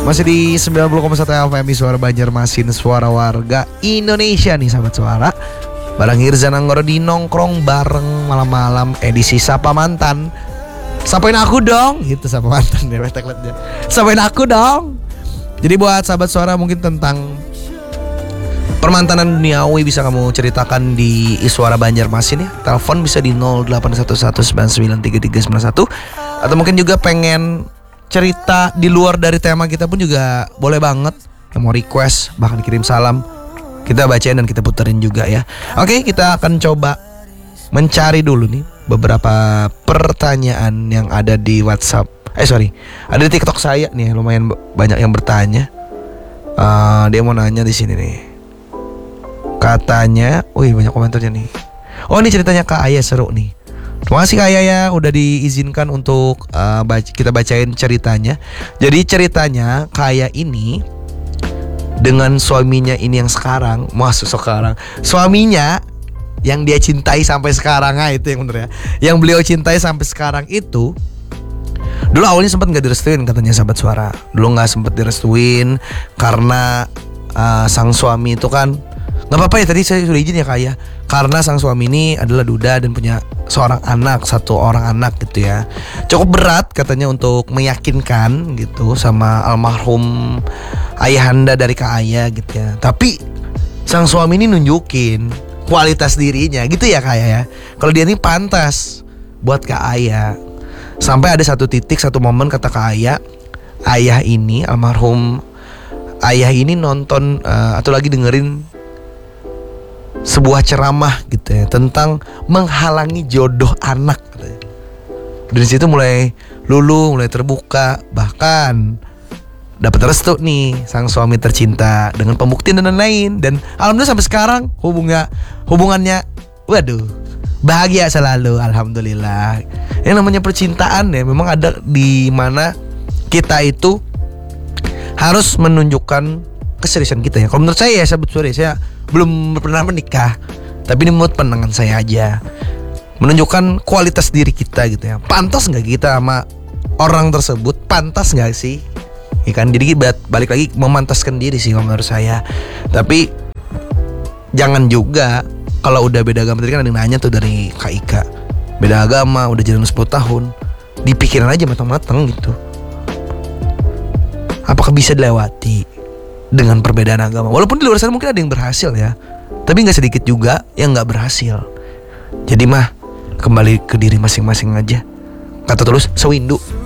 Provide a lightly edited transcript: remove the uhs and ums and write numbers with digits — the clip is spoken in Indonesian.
Masih di 90,1 FM Suara Banjarmasin, suara warga Indonesia nih sahabat suara. Barang Hirzan Anggoro di nongkrong bareng malam-malam edisi Sapa Mantan. Sapain aku dong, gitu Sapa Mantan ya, sapain aku dong. Jadi buat sahabat suara mungkin tentang permantanan duniawi bisa kamu ceritakan di Suara Banjarmasin ya. Telepon bisa di 0811993391 atau mungkin juga pengen cerita di luar dari tema kita pun juga boleh banget. Yang mau request bahkan kirim salam, kita bacain dan kita puterin juga ya. Oke, kita akan coba mencari dulu nih beberapa pertanyaan yang ada di WhatsApp. Ada di TikTok saya nih, lumayan banyak yang bertanya. Dia mau nanya di sini nih. Katanya, banyak komentarnya nih. Oh, ini ceritanya Kak Ayah seru nih. Terima kasih Kak Ayah ya, udah diizinkan untuk kita bacain ceritanya. Jadi ceritanya Kak Ayah ini dengan suaminya ini yang sekarang, suaminya yang dia cintai sampai sekarang, itu yang bener ya. Yang beliau cintai sampai sekarang itu, dulu awalnya sempat nggak direstuin katanya sahabat suara. Dulu nggak sempat direstuin karena sang suami itu kan, nggak apa-apa ya, tadi saya sudah izin ya Kak Ayah, karena sang suami ini adalah duda dan punya satu orang anak gitu ya. Cukup berat katanya untuk meyakinkan gitu sama almarhum ayahanda dari Kak Ayah gitu ya. Tapi sang suami ini nunjukin kualitas dirinya gitu ya Kak Ayah ya. Kalau dia ini pantas buat Kak Ayah. Sampai ada satu momen kata Kak Ayah, ayah ini, almarhum ayah ini nonton atau lagi dengerin sebuah ceramah gitu ya tentang menghalangi jodoh anak katanya. Dari situ mulai luluh, mulai terbuka, bahkan dapat restu nih sang suami tercinta dengan pembuktian dan lain-lain. Dan alhamdulillah sampai sekarang hubungannya bahagia selalu, alhamdulillah. Yang namanya percintaan ya memang ada di mana kita itu harus menunjukkan keseriusan kita ya. Kalau menurut saya ya sahabat suara, saya belum pernah menikah, tapi ini menurut pandangan saya aja, menunjukkan kualitas diri kita gitu ya. Pantas gak kita sama orang tersebut? Pantas gak sih? Ya kan, jadi balik lagi memantaskan diri sih kalau menurut saya. Tapi jangan juga kalau udah beda agama, tadi kan ada yang nanya tuh dari Kak Ika, beda agama udah jalan 10 tahun, dipikirin aja matang-matang gitu. Apakah bisa dilewati dengan perbedaan agama? Walaupun di luar sana mungkin ada yang berhasil ya, tapi gak sedikit juga yang gak berhasil. Jadi kembali ke diri masing-masing aja. Kata tulus, sewindu.